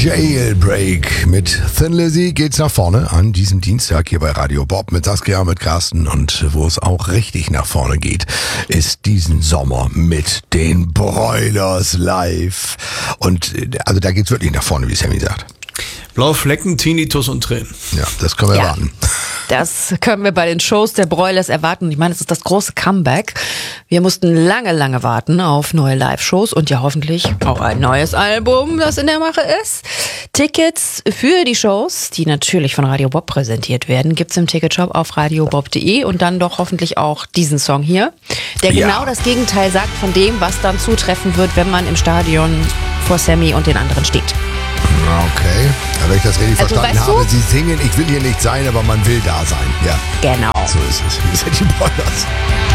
Jailbreak. Mit Thin Lizzy geht's nach vorne an diesem Dienstag hier bei Radio Bob mit Saskia, mit Carsten, und wo es auch richtig nach vorne geht, ist diesen Sommer mit den Broilers live. Und also da geht's wirklich nach vorne, wie Sammy sagt. Blaue Flecken, Tinnitus und Tränen. Ja, das können wir erwarten. Das können wir bei den Shows der Broilers erwarten. Ich meine, es ist das große Comeback. Wir mussten lange warten auf neue Live-Shows und ja hoffentlich auch ein neues Album, das in der Mache ist. Tickets für die Shows, die natürlich von Radio Bob präsentiert werden, gibt's im Ticketshop auf radiobob.de und dann doch hoffentlich auch diesen Song hier, der genau das Gegenteil sagt von dem, was dann zutreffen wird, wenn man im Stadion vor Sammy und den anderen steht. Okay, wenn ich das richtig verstanden habe, Sie singen, ich will hier nicht sein, aber man will da sein. Ja, genau. So ist es. Wir sind die Broilers.